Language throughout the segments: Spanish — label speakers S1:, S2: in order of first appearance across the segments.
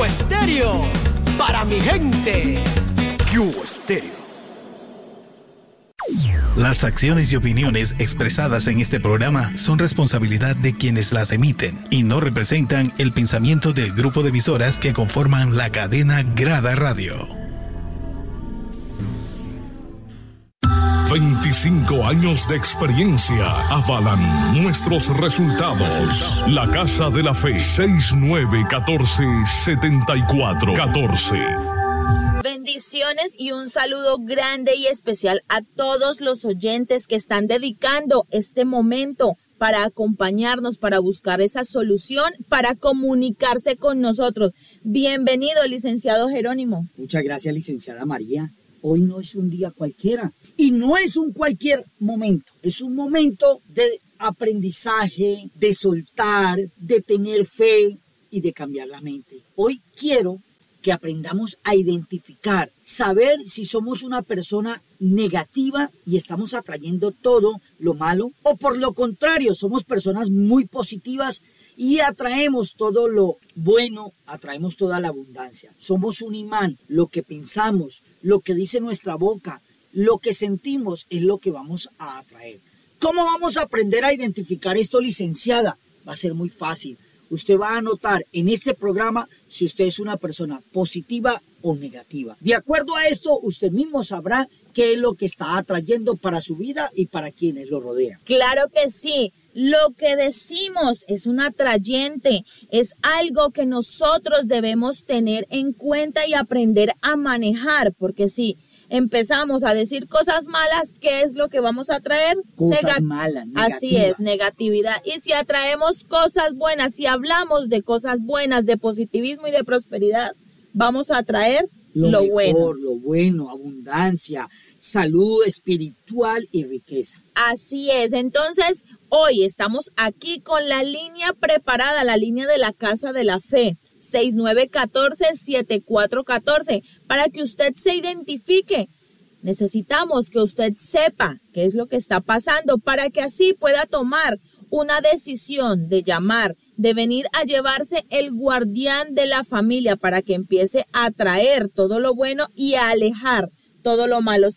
S1: Estéreo, para mi gente. Cubo Estéreo.
S2: Las acciones y opiniones expresadas en este programa son responsabilidad de quienes las emiten y no representan el pensamiento del grupo de emisoras que conforman la cadena Grada Radio.
S3: 25 años de experiencia avalan nuestros resultados. La Casa de la Fe, 6914-7414.
S4: Bendiciones y un saludo grande y especial a todos los oyentes que están dedicando este momento para acompañarnos, para buscar esa solución, para comunicarse con nosotros. Bienvenido, licenciado Jerónimo.
S5: Muchas gracias, licenciada María. Hoy no es un día cualquiera y no es un cualquier momento. Es un momento de aprendizaje, de soltar, de tener fe y de cambiar la mente. Hoy quiero que aprendamos a identificar, saber si somos una persona negativa y estamos atrayendo todo lo malo, o por lo contrario, somos personas muy positivas y atraemos todo lo bueno, atraemos toda la abundancia. Somos un imán, lo que pensamos, lo que dice nuestra boca, lo que sentimos es lo que vamos a atraer. ¿Cómo vamos a aprender a identificar esto, licenciada? Va a ser muy fácil. Usted va a anotar en este programa si usted es una persona positiva o negativa. De acuerdo a esto, usted mismo sabrá qué es lo que está atrayendo para su vida y para quienes lo rodean.
S4: Claro que sí. Lo que decimos es un atrayente, es algo que nosotros debemos tener en cuenta y aprender a manejar, porque si empezamos a decir cosas malas, ¿qué es lo que vamos a traer?
S5: Cosas malas, negativas.
S4: Así es, negatividad. Y si atraemos cosas buenas, si hablamos de cosas buenas, de positivismo y de prosperidad, vamos a atraer lo
S5: mejor,
S4: bueno.
S5: Lo bueno, abundancia, salud espiritual y riqueza.
S4: Así es. Entonces, hoy estamos aquí con la línea preparada, la línea de la Casa de la Fe. 6914-7414, para que usted se identifique. Necesitamos que usted sepa qué es lo que está pasando para que así pueda tomar una decisión de llamar, de venir a llevarse el guardián de la familia para que empiece a atraer todo lo bueno y a alejar todo lo malo.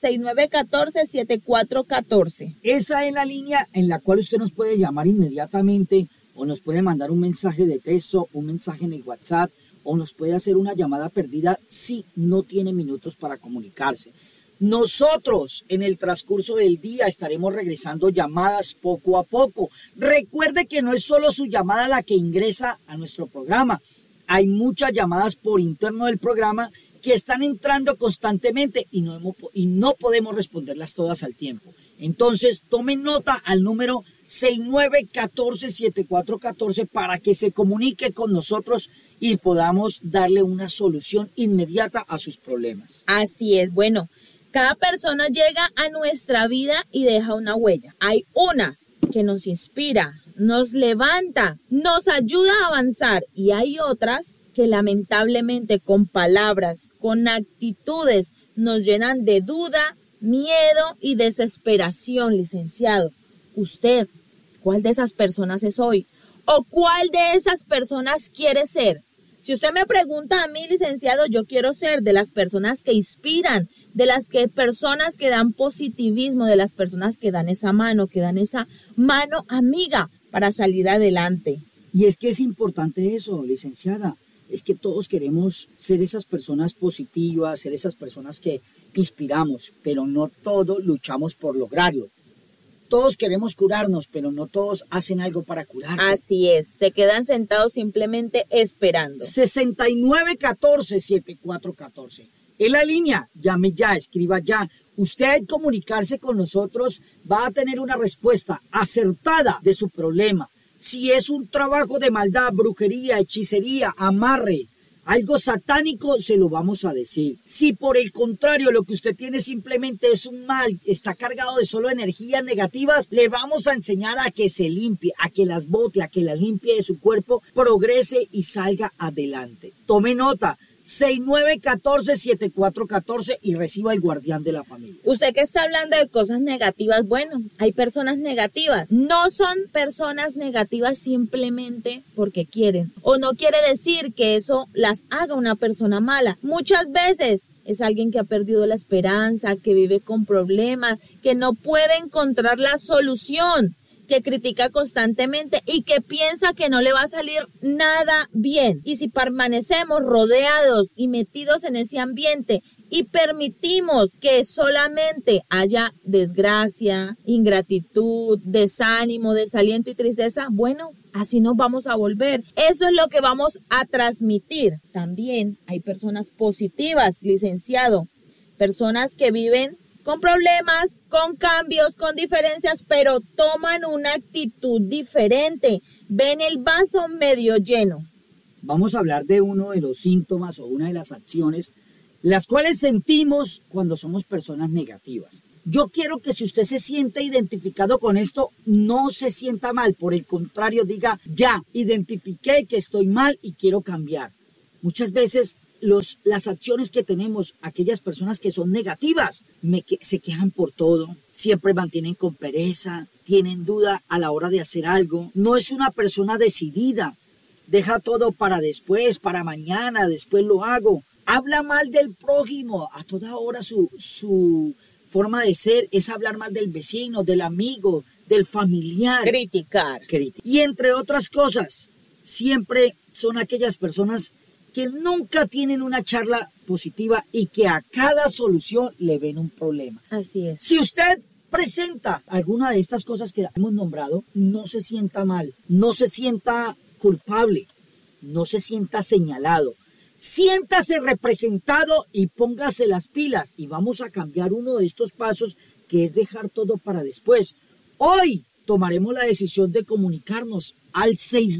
S4: 6914-7414.
S5: Esa es la línea en la cual usted nos puede llamar inmediatamente, o nos puede mandar un mensaje de texto, un mensaje en el WhatsApp, o nos puede hacer una llamada perdida si no tiene minutos para comunicarse. Nosotros en el transcurso del día estaremos regresando llamadas poco a poco. Recuerde que no es solo su llamada la que ingresa a nuestro programa. Hay muchas llamadas por interno del programa que están entrando constantemente y no podemos responderlas todas al tiempo. Entonces, tomen nota al número 6914-7414 para que se comunique con nosotros y podamos darle una solución inmediata a sus problemas.
S4: Así es. Bueno, cada persona llega a nuestra vida y deja una huella. Hay una que nos inspira, nos levanta, nos ayuda a avanzar, y hay otras que lamentablemente con palabras, con actitudes, nos llenan de duda, miedo y desesperación, licenciado. Usted, ¿cuál de esas personas es hoy? ¿O cuál de esas personas quiere ser? Si usted me pregunta a mí, licenciado, yo quiero ser de las personas que inspiran, de las personas que dan positivismo, de las personas que dan esa mano amiga para salir adelante.
S5: Y es que es importante eso, licenciada. Es que todos queremos ser esas personas positivas, ser esas personas que inspiramos, pero no todos luchamos por lograrlo. Todos queremos curarnos, pero no todos hacen algo para curarse.
S4: Así es, se quedan sentados simplemente esperando.
S5: 6914-7414. En la línea, llame ya, escriba ya. Usted al comunicarse con nosotros va a tener una respuesta acertada de su problema. Si es un trabajo de maldad, brujería, hechicería, amarre, algo satánico, se lo vamos a decir. Si por el contrario lo que usted tiene simplemente es un mal, está cargado de solo energías negativas, le vamos a enseñar a que se limpie, a que las bote, a que las limpie de su cuerpo, progrese y salga adelante. Tome nota, 6914-7414 y reciba el guardián de la familia.
S4: Usted que está hablando de cosas negativas, bueno, hay personas negativas. No son personas negativas simplemente porque quieren. O no quiere decir que eso las haga una persona mala. Muchas veces es alguien que ha perdido la esperanza, que vive con problemas, que no puede encontrar la solución, que critica constantemente y que piensa que no le va a salir nada bien. Y si permanecemos rodeados y metidos en ese ambiente y permitimos que solamente haya desgracia, ingratitud, desánimo, desaliento y tristeza, bueno, así nos vamos a volver. Eso es lo que vamos a transmitir. También hay personas positivas, licenciado, personas que viven con problemas, con cambios, con diferencias, pero toman una actitud diferente. Ven el vaso medio lleno.
S5: Vamos a hablar de uno de los síntomas o una de las acciones las cuales sentimos cuando somos personas negativas. Yo quiero que si usted se siente identificado con esto, no se sienta mal. Por el contrario, diga, ya, identifiqué que estoy mal y quiero cambiar. Muchas veces las acciones que tenemos, aquellas personas que son negativas, se quejan por todo, siempre mantienen con pereza, tienen duda a la hora de hacer algo, no es una persona decidida, deja todo para después, para mañana, después lo hago, habla mal del prójimo, a toda hora su forma de ser es hablar mal del vecino, del amigo, del familiar.
S4: Criticar.
S5: Y entre otras cosas, siempre son aquellas personas que nunca tienen una charla positiva y que a cada solución le ven un problema.
S4: Así es.
S5: Si usted presenta alguna de estas cosas que hemos nombrado, no se sienta mal, no se sienta culpable, no se sienta señalado. Siéntase representado y póngase las pilas y vamos a cambiar uno de estos pasos que es dejar todo para después. Hoy tomaremos la decisión de comunicarnos al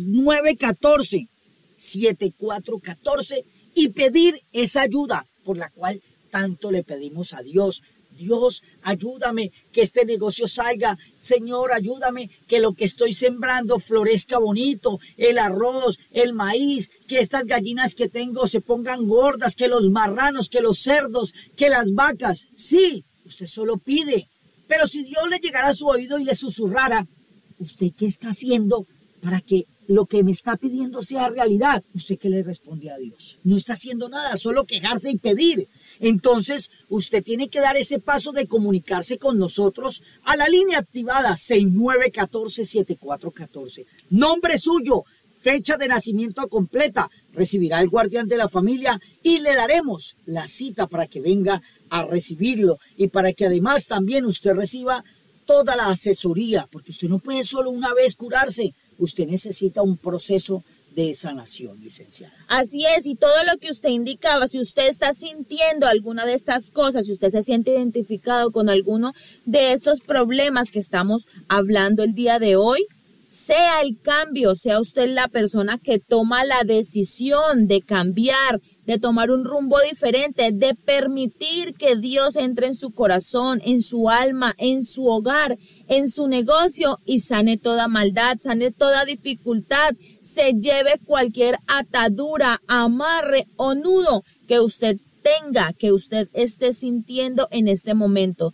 S5: 6914-7414 y pedir esa ayuda por la cual tanto le pedimos a Dios. Dios, ayúdame que este negocio salga. Señor, ayúdame que lo que estoy sembrando florezca bonito. El arroz, el maíz, que estas gallinas que tengo se pongan gordas, que los marranos, que los cerdos, que las vacas. Sí, usted solo pide. Pero si Dios le llegara a su oído y le susurrara, ¿usted qué está haciendo para que lo que me está pidiendo sea realidad? ¿Usted qué le responde a Dios? No está haciendo nada, solo quejarse y pedir. Entonces, usted tiene que dar ese paso de comunicarse con nosotros a la línea activada 6914-7414. Nombre suyo, fecha de nacimiento completa, recibirá el guardián de la familia y le daremos la cita para que venga a recibirlo y para que además también usted reciba toda la asesoría, porque usted no puede solo una vez curarse, usted necesita un proceso de sanación, licenciada.
S4: Así es, y todo lo que usted indicaba, si usted está sintiendo alguna de estas cosas, si usted se siente identificado con alguno de estos problemas que estamos hablando el día de hoy, sea el cambio, sea usted la persona que toma la decisión de cambiar, de tomar un rumbo diferente, de permitir que Dios entre en su corazón, en su alma, en su hogar, en su negocio y sane toda maldad, sane toda dificultad, se lleve cualquier atadura, amarre o nudo que usted tenga, que usted esté sintiendo en este momento.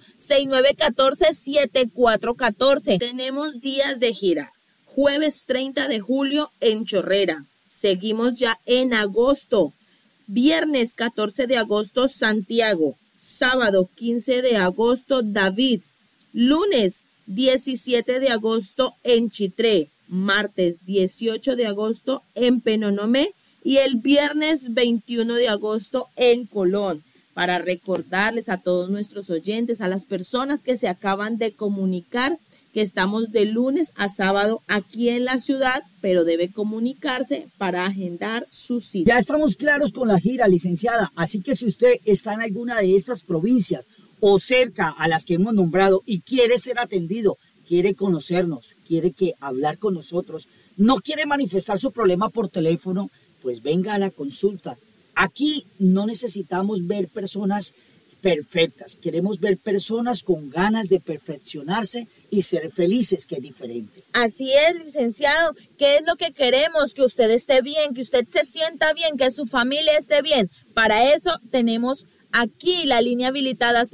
S4: 6914-7414. Tenemos días de gira. Jueves 30 de julio en Chorrera. Seguimos ya en agosto. Viernes 14 de agosto, Santiago. Sábado 15 de agosto, David. Lunes 17 de agosto en Chitré. Martes 18 de agosto en Penonomé. Y el viernes 21 de agosto en Colón. Para recordarles a todos nuestros oyentes, a las personas que se acaban de comunicar, que estamos de lunes a sábado aquí en la ciudad, pero debe comunicarse para agendar su cita.
S5: Ya estamos claros con la gira, licenciada, así que si usted está en alguna de estas provincias o cerca a las que hemos nombrado y quiere ser atendido, quiere conocernos, quiere hablar con nosotros, no quiere manifestar su problema por teléfono, pues venga a la consulta. Aquí no necesitamos ver personas perfectas. Queremos ver personas con ganas de perfeccionarse y ser felices, que es diferente.
S4: Así es, licenciado. ¿Qué es lo que queremos? Que usted esté bien, que usted se sienta bien, que su familia esté bien. Para eso tenemos aquí la línea habilitada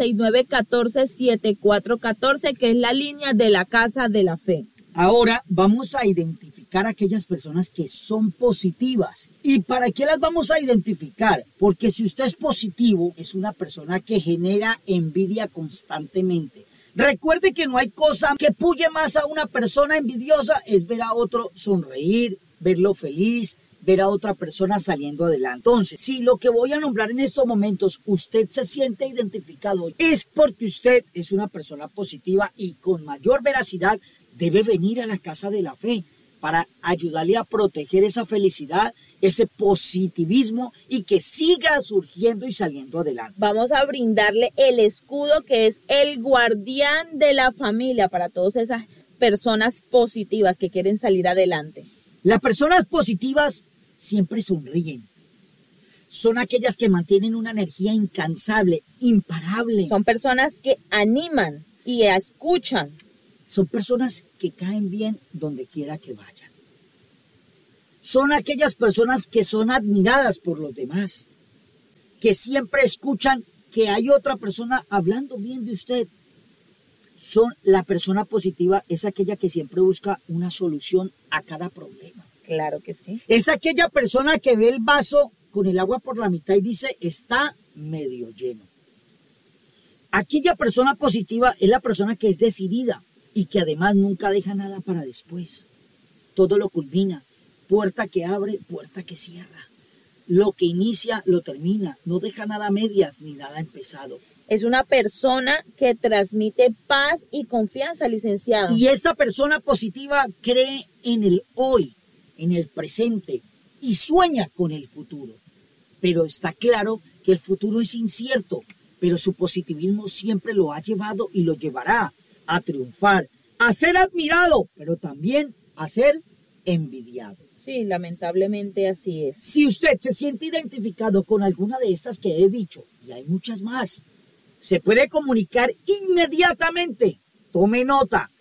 S4: 6914-7414, que es la línea de la Casa de la Fe.
S5: Ahora vamos a identificar a aquellas personas que son positivas. ¿Y para qué las vamos a identificar? Porque si usted es positivo, es una persona que genera envidia constantemente. Recuerde que no hay cosa que puye más a una persona envidiosa, es ver a otro sonreír, verlo feliz, ver a otra persona saliendo adelante. Entonces, si lo que voy a nombrar en estos momentos usted se siente identificado, es porque usted es una persona positiva y con mayor veracidad debe venir a la Casa de la Fe para ayudarle a proteger esa felicidad, ese positivismo y que siga surgiendo y saliendo adelante.
S4: Vamos a brindarle el escudo que es el guardián de la familia para todas esas personas positivas que quieren salir adelante.
S5: Las personas positivas siempre sonríen. Son aquellas que mantienen una energía incansable, imparable.
S4: Son personas que animan y escuchan.
S5: Son personas que caen bien donde quiera que vayan. Son aquellas personas que son admiradas por los demás, que siempre escuchan que hay otra persona hablando bien de usted. La persona positiva es aquella que siempre busca una solución a cada problema.
S4: Claro que sí.
S5: Es aquella persona que ve el vaso con el agua por la mitad y dice, está medio lleno. Aquella persona positiva es la persona que es decidida y que además nunca deja nada para después. Todo lo culmina. Puerta que abre, puerta que cierra. Lo que inicia, lo termina. No deja nada a medias ni nada empezado.
S4: Es una persona que transmite paz y confianza, licenciado.
S5: Y esta persona positiva cree en el hoy, en el presente y sueña con el futuro. Pero está claro que el futuro es incierto, pero su positivismo siempre lo ha llevado y lo llevará a triunfar, a ser admirado, pero también a ser envidiado.
S4: Sí, lamentablemente así es.
S5: Si usted se siente identificado con alguna de estas que he dicho, y hay muchas más, se puede comunicar inmediatamente. Tome nota,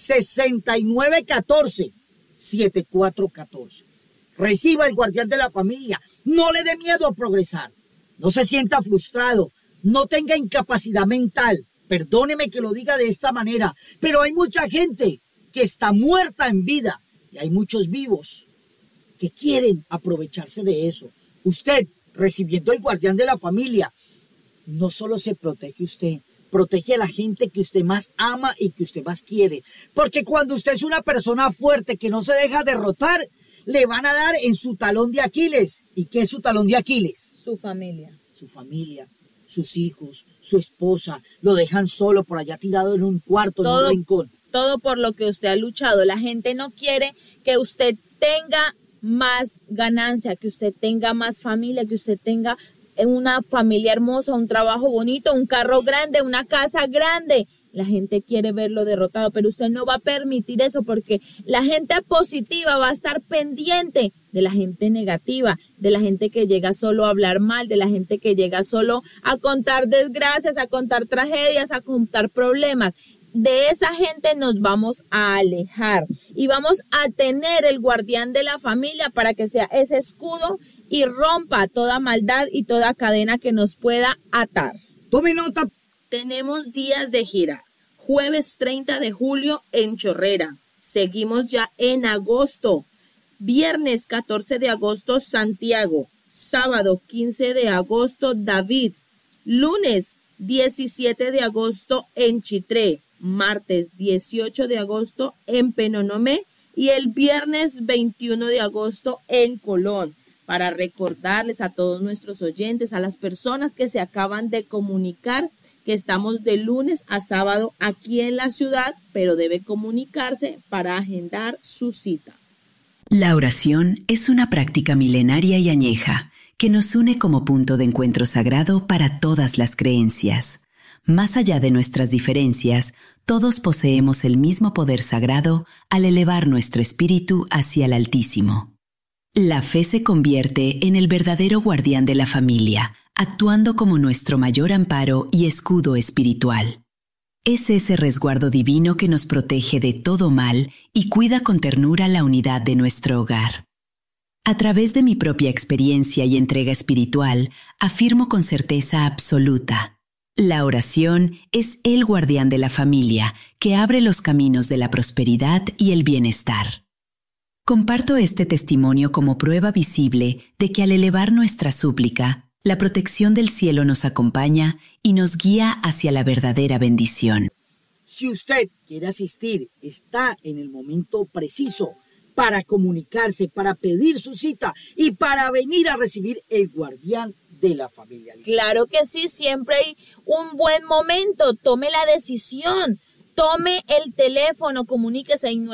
S5: 6914-7414. Reciba el guardián de la familia. No le dé miedo a progresar. No se sienta frustrado. No tenga incapacidad mental. Perdóneme que lo diga de esta manera, pero hay mucha gente que está muerta en vida y hay muchos vivos que quieren aprovecharse de eso. Usted, recibiendo el guardián de la familia, no solo se protege usted, protege a la gente que usted más ama y que usted más quiere. Porque cuando usted es una persona fuerte que no se deja derrotar, le van a dar en su talón de Aquiles. ¿Y qué es su talón de Aquiles?
S4: Su familia.
S5: Su familia, sus hijos, su esposa, lo dejan solo por allá tirado en un cuarto, en un rincón.
S4: Todo por lo que usted ha luchado. La gente no quiere que usted tenga más ganancia, que usted tenga más familia, que usted tenga una familia hermosa, un trabajo bonito, un carro grande, una casa grande. La gente quiere verlo derrotado, pero usted no va a permitir eso porque la gente positiva va a estar pendiente de la gente negativa, de la gente que llega solo a hablar mal, de la gente que llega solo a contar desgracias, a contar tragedias, a contar problemas. De esa gente nos vamos a alejar y vamos a tener el guardián de la familia para que sea ese escudo y rompa toda maldad y toda cadena que nos pueda atar.
S5: Tome nota.
S4: Tenemos días de gira. Jueves 30 de julio en Chorrera. Seguimos ya en agosto. Viernes 14 de agosto Santiago. Sábado 15 de agosto David. Lunes 17 de agosto en Chitré. Martes 18 de agosto en Penonomé. Y el viernes 21 de agosto en Colón. Para recordarles a todos nuestros oyentes, a las personas que se acaban de comunicar, que estamos de lunes a sábado aquí en la ciudad, pero debe comunicarse para agendar su cita.
S6: La oración es una práctica milenaria y añeja que nos une como punto de encuentro sagrado para todas las creencias. Más allá de nuestras diferencias, todos poseemos el mismo poder sagrado al elevar nuestro espíritu hacia el Altísimo. La fe se convierte en el verdadero guardián de la familia actuando como nuestro mayor amparo y escudo espiritual. Es ese resguardo divino que nos protege de todo mal y cuida con ternura la unidad de nuestro hogar. A través de mi propia experiencia y entrega espiritual, afirmo con certeza absoluta: la oración es el guardián de la familia que abre los caminos de la prosperidad y el bienestar. Comparto este testimonio como prueba visible de que al elevar nuestra súplica, la protección del cielo nos acompaña y nos guía hacia la verdadera bendición.
S5: Si usted quiere asistir, está en el momento preciso para comunicarse, para pedir su cita y para venir a recibir el guardián de la familia.
S4: Claro que sí, siempre hay un buen momento. Tome la decisión. Tome el teléfono, comuníquese en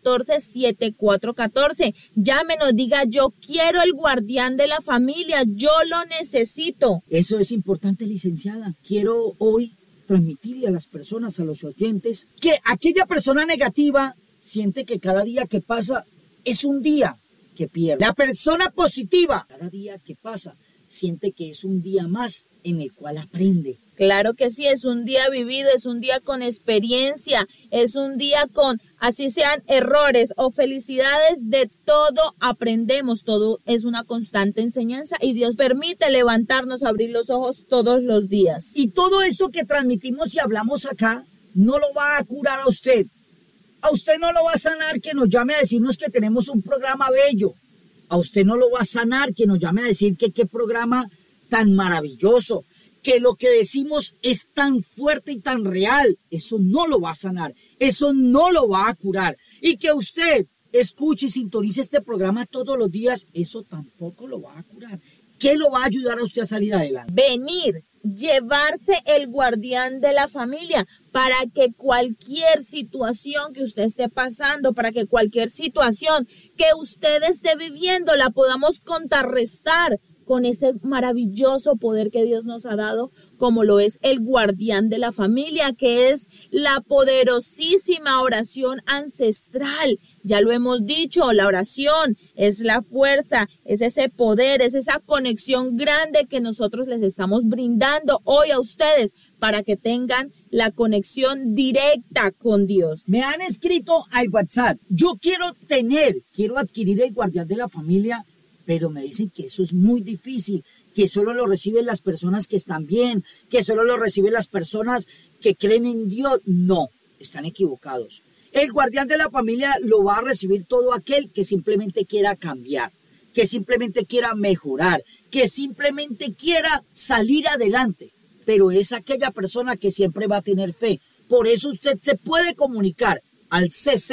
S4: 914-7414. Llámenos, diga: yo quiero el guardián de la familia, yo lo necesito.
S5: Eso es importante, licenciada. Quiero hoy transmitirle a las personas, a los oyentes, que aquella persona negativa siente que cada día que pasa es un día que pierde. La persona positiva, cada día que pasa, siente que es un día más en el cual aprende.
S4: Claro que sí, es un día vivido, es un día con experiencia, es un día con, así sean errores o felicidades, de todo aprendemos, todo es una constante enseñanza y Dios permite levantarnos, abrir los ojos todos los días.
S5: Y todo esto que transmitimos y hablamos acá no lo va a curar a usted. A usted no lo va a sanar que nos llame a decirnos que tenemos un programa bello. A usted no lo va a sanar que nos llame a decir que qué programa tan maravilloso, que lo que decimos es tan fuerte y tan real. Eso no lo va a sanar, eso no lo va a curar. Y que usted escuche y sintonice este programa todos los días, eso tampoco lo va a curar. ¿Qué lo va a ayudar a usted a salir adelante?
S4: Venir, llevarse el guardián de la familia para que cualquier situación que usted esté pasando, para que cualquier situación que usted esté viviendo la podamos contrarrestar con ese maravilloso poder que Dios nos ha dado, como lo es el guardián de la familia, que es la poderosísima oración ancestral. Ya lo hemos dicho, la oración es la fuerza, es ese poder, es esa conexión grande que nosotros les estamos brindando hoy a ustedes para que tengan la conexión directa con Dios.
S5: Me han escrito al WhatsApp: yo quiero adquirir el guardián de la familia, pero me dicen que eso es muy difícil, que solo lo reciben las personas que están bien, que solo lo reciben las personas que creen en Dios. No, están equivocados. El guardián de la familia lo va a recibir todo aquel que simplemente quiera cambiar, que simplemente quiera mejorar, que simplemente quiera salir adelante. Pero es aquella persona que siempre va a tener fe. Por eso usted se puede comunicar al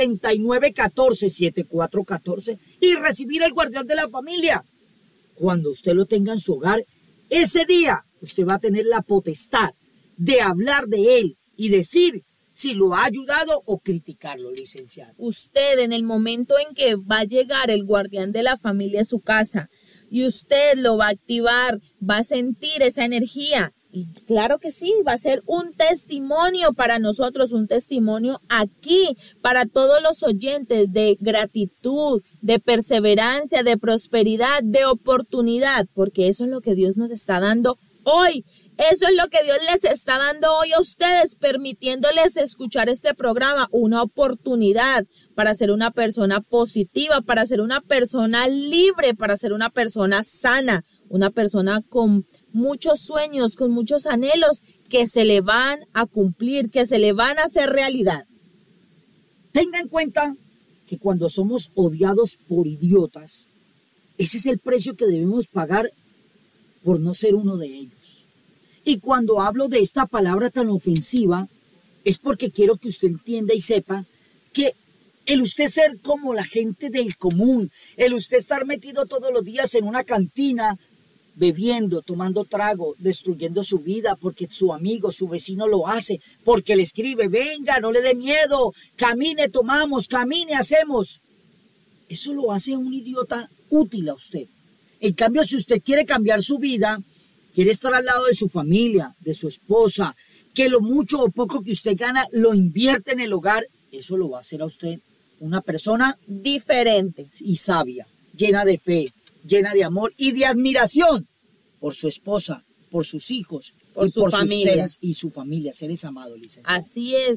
S5: 6914-7414 y recibir el guardián de la familia. Cuando usted lo tenga en su hogar, ese día usted va a tener la potestad de hablar de él y decir si lo ha ayudado o criticarlo, licenciado.
S4: Usted, en el momento en que va a llegar el guardián de la familia a su casa y usted lo va a activar, va a sentir esa energía. Y claro que sí, va a ser un testimonio para nosotros, un testimonio aquí para todos los oyentes de gratitud, de perseverancia, de prosperidad, de oportunidad, porque eso es lo que Dios nos está dando hoy. Eso es lo que Dios les está dando hoy a ustedes, permitiéndoles escuchar este programa, una oportunidad para ser una persona positiva, para ser una persona libre, para ser una persona sana, una persona con muchos sueños, con muchos anhelos que se le van a cumplir, que se le van a hacer realidad.
S5: Tenga en cuenta que cuando somos odiados por idiotas, ese es el precio que debemos pagar por no ser uno de ellos. Y cuando hablo de esta palabra tan ofensiva, es porque quiero que usted entienda y sepa que el usted ser como la gente del común, el usted estar metido todos los días en una cantina, bebiendo, tomando trago, destruyendo su vida porque su amigo, su vecino lo hace, porque le escribe: venga, no le dé miedo, camine, tomamos, camine, hacemos. Eso lo hace un idiota útil a usted. En cambio, si usted quiere cambiar su vida, quiere estar al lado de su familia, de su esposa, que lo mucho o poco que usted gana lo invierte en el hogar, eso lo va a hacer a usted una persona
S4: diferente
S5: y sabia, llena de fe, llena de amor y de admiración por su esposa, por sus hijos
S4: por
S5: y
S4: su
S5: por
S4: familia.
S5: sus familias, seres amados, licenciada.
S4: Así es,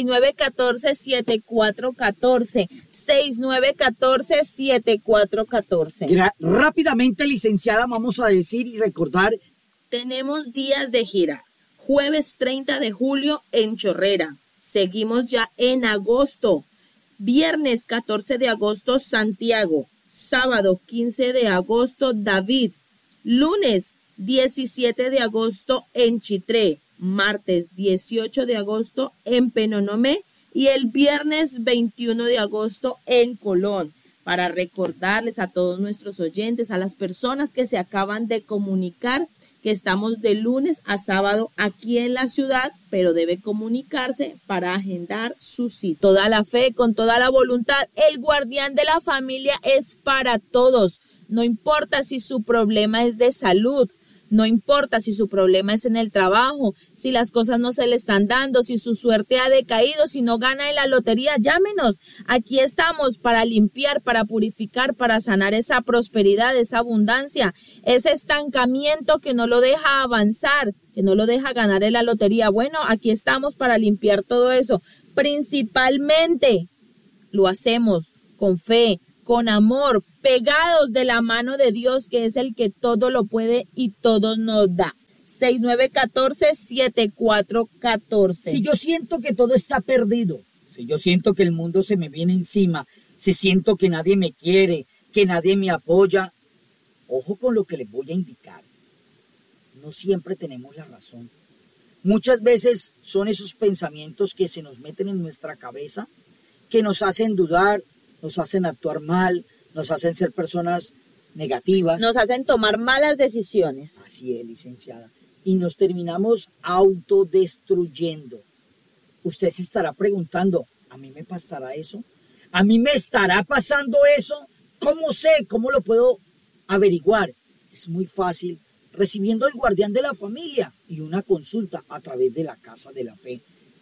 S4: 6914-7414, 6914-7414.
S5: Rápidamente, licenciada, vamos a decir y recordar.
S4: Tenemos días de gira. Jueves 30 de julio en Chorrera. Seguimos ya en agosto. Viernes 14 de agosto, Santiago. Sábado 15 de agosto, David. Lunes 17 de agosto en Chitré. Martes 18 de agosto en Penonomé. Y el viernes 21 de agosto en Colón. Para recordarles a todos nuestros oyentes, a las personas que se acaban de comunicar, que estamos de lunes a sábado aquí en la ciudad, pero debe comunicarse para agendar su cita. Toda la fe, con toda la voluntad, el guardián de la familia es para todos. No importa si su problema es de salud, no importa si su problema es en el trabajo, si las cosas no se le están dando, si su suerte ha decaído, si no gana en la lotería, llámenos. Aquí estamos para limpiar, para purificar, para sanar esa prosperidad, esa abundancia, ese estancamiento que no lo deja avanzar, que no lo deja ganar en la lotería. Bueno, aquí estamos para limpiar todo eso. Principalmente lo hacemos con fe, con amor, pegados de la mano de Dios, que es el que todo lo puede y todo nos da. 6914-7414.
S5: Si yo siento que todo está perdido, si yo siento que el mundo se me viene encima, si siento que nadie me quiere, que nadie me apoya, ojo con lo que les voy a indicar. No siempre tenemos la razón. Muchas veces son esos pensamientos que se nos meten en nuestra cabeza, que nos hacen dudar, nos hacen actuar mal, nos hacen ser personas negativas.
S4: Nos hacen tomar malas decisiones.
S5: Así es, licenciada. Y nos terminamos autodestruyendo. Usted se estará preguntando, ¿a mí me pasará eso? ¿A mí me estará pasando eso? ¿Cómo sé? ¿Cómo lo puedo averiguar? Es muy fácil, recibiendo el guardián de la familia y una consulta a través de la Casa de la Fe.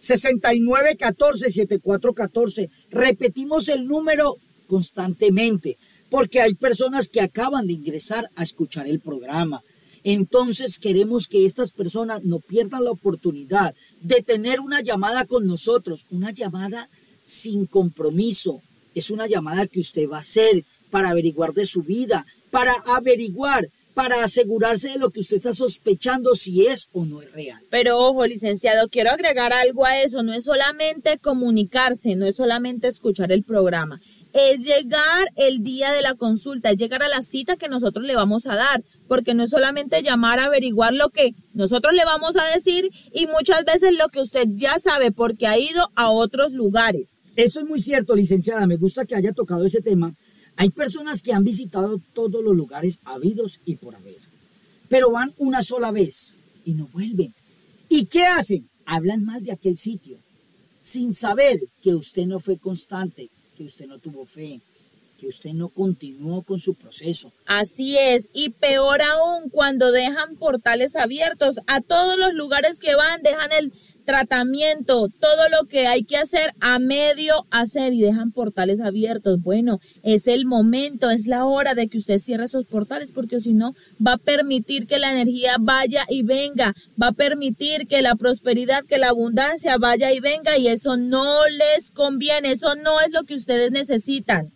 S5: 6914-7414. Repetimos el número constantemente porque hay personas que acaban de ingresar a escuchar el programa. Entonces queremos que estas personas no pierdan la oportunidad de tener una llamada con nosotros, una llamada sin compromiso. Es una llamada que usted va a hacer para averiguar de su vida, para asegurarse de lo que usted está sospechando si es o no es real.
S4: Pero ojo, licenciado, quiero agregar algo a eso. No es solamente comunicarse, no es solamente escuchar el programa. Es llegar el día de la consulta, es llegar a la cita que nosotros le vamos a dar, porque no es solamente llamar a averiguar lo que nosotros le vamos a decir y muchas veces lo que usted ya sabe porque ha ido a otros lugares.
S5: Eso es muy cierto, licenciada, me gusta que haya tocado ese tema. Hay personas que han visitado todos los lugares habidos y por haber, pero van una sola vez y no vuelven. ¿Y qué hacen? Hablan mal de aquel sitio, sin saber que usted no fue constante, que usted no tuvo fe, que usted no continuó con su proceso.
S4: Así es, y peor aún cuando dejan portales abiertos. A todos los lugares que van dejan el tratamiento, todo lo que hay que hacer a medio hacer y dejan portales abiertos. Bueno, es el momento, es la hora de que usted cierre esos portales, porque si no va a permitir que la energía vaya y venga, va a permitir que la prosperidad, que la abundancia vaya y venga, y eso no les conviene, eso no es lo que ustedes necesitan.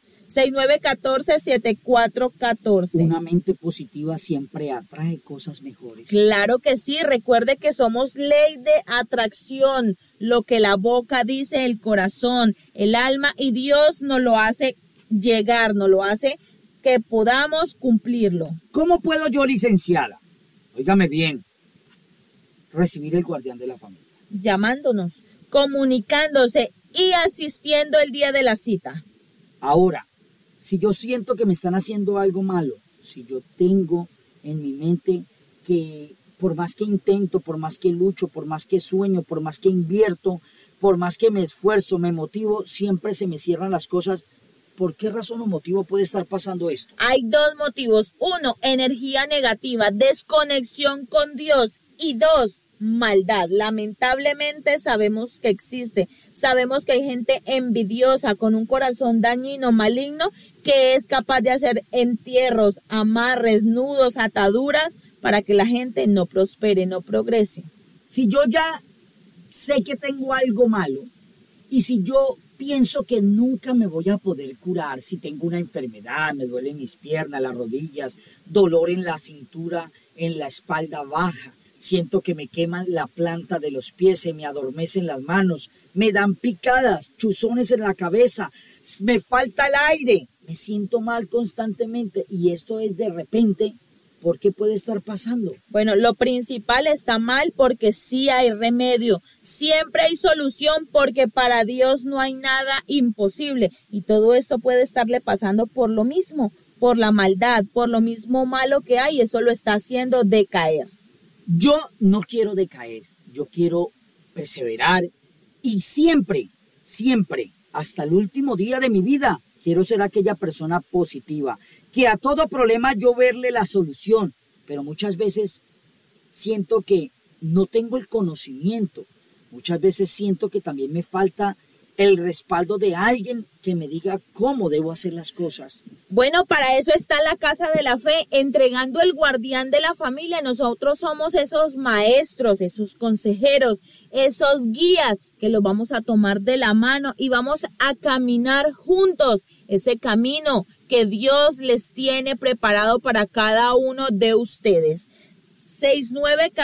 S4: 6914-7414.
S5: Una mente positiva siempre atrae cosas mejores.
S4: Claro que sí, recuerde que somos ley de atracción. Lo que la boca dice, el corazón, el alma, y Dios nos lo hace llegar, nos lo hace que podamos cumplirlo.
S5: ¿Cómo puedo yo, licenciada? Óigame bien, recibir el guardián de la familia.
S4: Llamándonos, comunicándose y asistiendo el día de la cita.
S5: Ahora, si yo siento que me están haciendo algo malo, si yo tengo en mi mente que por más que intento, por más que lucho, por más que sueño, por más que invierto, por más que me esfuerzo, me motivo, siempre se me cierran las cosas, ¿por qué razón o motivo puede estar pasando esto?
S4: Hay dos motivos. Uno, energía negativa, desconexión con Dios. Y dos, maldad. Lamentablemente sabemos que existe. Sabemos que hay gente envidiosa con un corazón dañino, maligno, que es capaz de hacer entierros, amarres, nudos, ataduras para que la gente no prospere, no progrese.
S5: Si yo ya sé que tengo algo malo y si yo pienso que nunca me voy a poder curar, si tengo una enfermedad, me duelen mis piernas, las rodillas, dolor en la cintura, en la espalda baja, siento que me queman la planta de los pies, se me adormecen las manos, me dan picadas, chuzones en la cabeza, me falta el aire, me siento mal constantemente y esto es de repente. ¿Por qué puede estar pasando?
S4: Bueno, lo principal está mal porque sí hay remedio, siempre hay solución porque para Dios no hay nada imposible y todo esto puede estarle pasando por lo mismo, por la maldad, por lo mismo malo que hay, eso lo está haciendo decaer.
S5: Yo no quiero decaer, yo quiero perseverar y siempre, hasta el último día de mi vida, quiero ser aquella persona positiva, que a todo problema yo verle la solución, pero muchas veces siento que no tengo el conocimiento, muchas veces siento que también me falta el respaldo de alguien que me diga cómo debo hacer las cosas.
S4: Bueno, para eso está la Casa de la Fe, entregando el guardián de la familia. Nosotros somos esos maestros, esos consejeros, esos guías que los vamos a tomar de la mano y vamos a caminar juntos ese camino que Dios les tiene preparado para cada uno de ustedes. 6914